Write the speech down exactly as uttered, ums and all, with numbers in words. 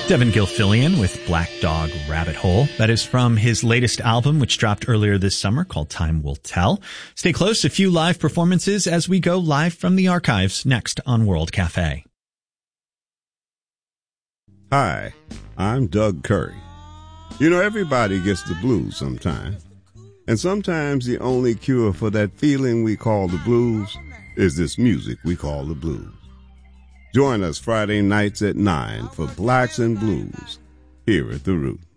Devin Gilfillian with Black Dog Rabbit Hole. That is from his latest album, which dropped earlier this summer, called Time Will Tell. Stay close, a few live performances as we go live from the archives next on World Cafe. Hi, I'm Doug Curry. You know, everybody gets the blues sometime. And sometimes the only cure for that feeling we call the blues is this music we call the blues. Join us Friday nights at nine for Blacks and Blues here at The Root.